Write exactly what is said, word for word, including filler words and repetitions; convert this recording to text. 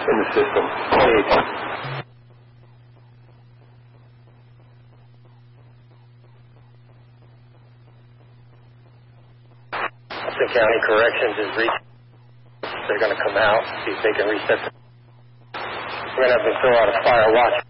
in the system. twenty-eight. The county corrections is reaching. They're going to come out, see if they can reset the... We're going to have to throw out a fire watch.